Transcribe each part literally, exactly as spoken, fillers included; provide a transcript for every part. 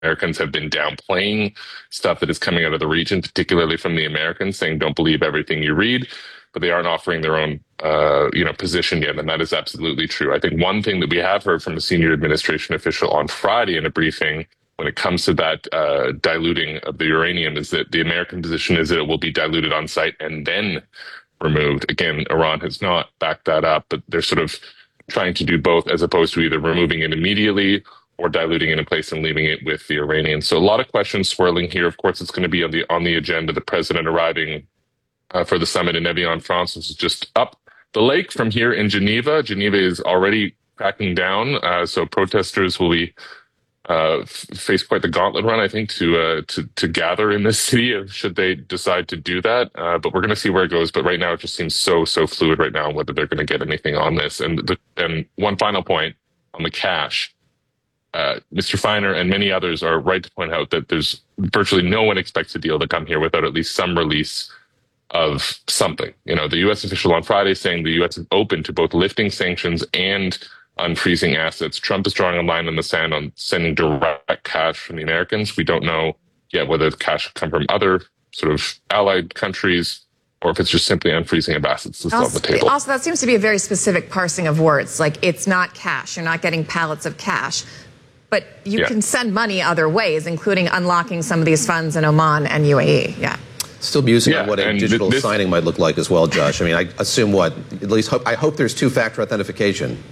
Americans have been downplaying stuff that is coming out of the region, particularly from the Americans, saying don't believe everything you read, but they aren't offering their own, uh, you know, position yet, and that is absolutely true. I think one thing that we have heard from a senior administration official on Friday in a briefing when it comes to that uh, diluting of the uranium is that the American position is that it will be diluted on site and then removed. Again, Iran has not backed that up, but they're sort of trying to do both as opposed to either removing it immediately or diluting it in place and leaving it with the Iranians. So a lot of questions swirling here. Of course, it's going to be on the on the agenda. The president arriving uh, for the summit in Evian, France. This is just up the lake from here in Geneva. Geneva is already cracking down, uh, so protesters will be uh, face quite the gauntlet run, I think, to uh, to to gather in this city should they decide to do that. Uh, but we're going to see where it goes. But right now, it just seems so so fluid right now whether they're going to get anything on this. And the, and one final point on the cash. Uh, Mister Feiner and many others are right to point out that there's virtually no one expects a deal to come here without at least some release of something. You know, the U S official on Friday saying the U S is open to both lifting sanctions and unfreezing assets. Trump is drawing a line in the sand on sending direct cash from the Americans. We don't know yet whether the cash come from other sort of allied countries or if it's just simply unfreezing of assets that's also, on the table. Also, that seems to be a very specific parsing of words. Like, it's not cash. You're not getting pallets of cash. But you yeah. can send money other ways, including unlocking some of these funds in Oman and U A E. Yeah. Still musing yeah, on what a digital this, signing might look like as well, Josh. I mean, I assume what? At least hope, I hope there's two-factor authentication.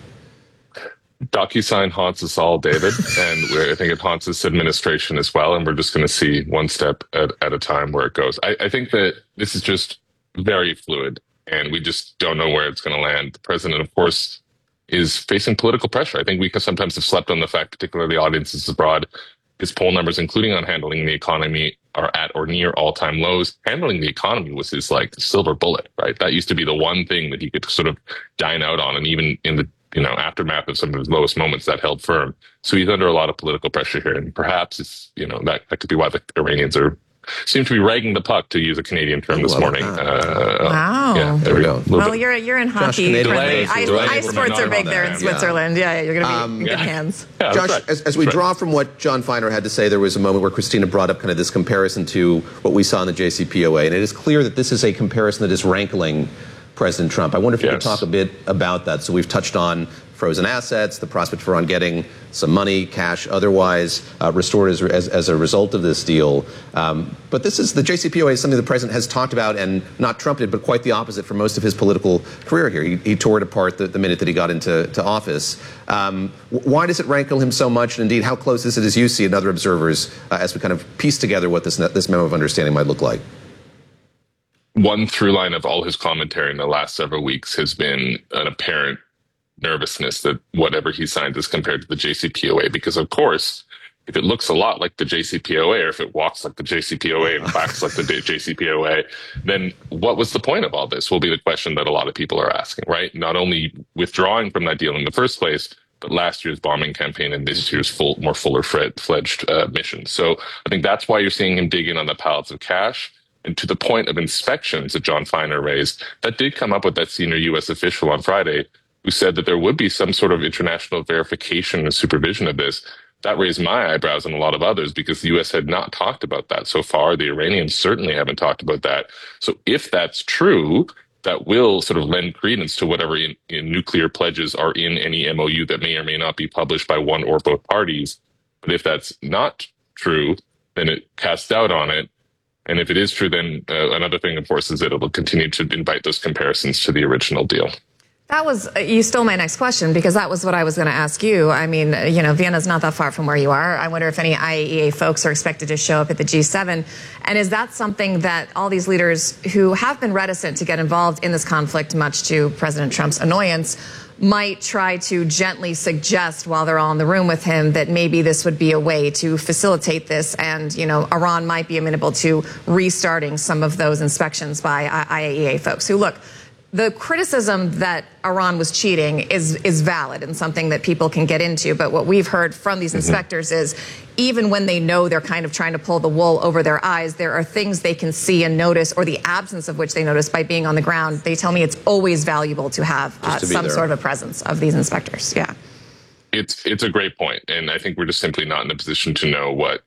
DocuSign haunts us all, David, and we're, I think it haunts this administration as well, and we're just going to see one step at, at a time where it goes. I, I think that this is just very fluid, and we just don't know where it's going to land. The president, of course, is facing political pressure. I think we sometimes have slept on the fact, particularly audiences abroad, his poll numbers, including on handling the economy, are at or near all-time lows. Handling the economy was his, like, silver bullet, right? That used to be the one thing that he could sort of dine out on, and even in the, you know, aftermath of some of his lowest moments, that held firm. So he's under a lot of political pressure here, and perhaps it's, you know, that, that could be why the Iranians are seem to be ragging the puck, to use a Canadian term this morning. Uh, wow. Yeah, there we go. Well, you're you're in hockey. Josh, ice, ice sports are big there in Switzerland. Yeah, yeah you're going to be um, in good yeah. hands. Yeah, Josh, right. as, as we right. draw from what John Feiner had to say, there was a moment where Christina brought up kind of this comparison to what we saw in the J C P O A. And it is clear that this is a comparison that is rankling President Trump. I wonder if you yes. could talk a bit about that. So we've touched on frozen assets, the prospect for on getting some money, cash, otherwise uh, restored as, as, as a result of this deal. Um, but this is the J C P O A is something the president has talked about and not trumpeted, but quite the opposite for most of his political career here. He, he tore it apart the, the minute that he got into to office. Um, why does it rankle him so much? And indeed, how close is it, as you see, and other observers, uh, as we kind of piece together what this this memo of understanding might look like? One through line of all his commentary in the last several weeks has been an apparent nervousness that whatever he signs is compared to the J C P O A, because of course, if it looks a lot like the J C P O A, or if it walks like the J C P O A and quacks like the J C P O A, then what was the point of all this will be the question that a lot of people are asking, right? Not only withdrawing from that deal in the first place, but last year's bombing campaign and this year's full, more fuller fledged uh, mission. So I think that's why you're seeing him dig in on the pallets of cash. And to the point of inspections that John Feiner raised, that did come up with that senior U S official on Friday, who said that there would be some sort of international verification and supervision of this. That raised my eyebrows and a lot of others, because the U S had not talked about that so far. The Iranians certainly haven't talked about that. So if that's true, that will sort of lend credence to whatever in, in nuclear pledges are in any M O U that may or may not be published by one or both parties. But if that's not true, then it casts doubt on it. And if it is true, then uh, another thing, of course, is that it will continue to invite those comparisons to the original deal. That was, you stole my next question, because that was what I was going to ask you. I mean, you know, Vienna's not that far from where you are. I wonder if any I A E A folks are expected to show up at the G seven. And is that something that all these leaders who have been reticent to get involved in this conflict, much to President Trump's annoyance, might try to gently suggest while they're all in the room with him that maybe this would be a way to facilitate this, and, you know, Iran might be amenable to restarting some of those inspections by I A E A folks who, look, the criticism that Iran was cheating is is valid and something that people can get into. But what we've heard from these inspectors is, even when they know they're kind of trying to pull the wool over their eyes, there are things they can see and notice, or the absence of which they notice by being on the ground. They tell me it's always valuable to have uh, to some there. sort of a presence of these inspectors. Yeah. It's it's a great point, and I think we're just simply not in a position to know what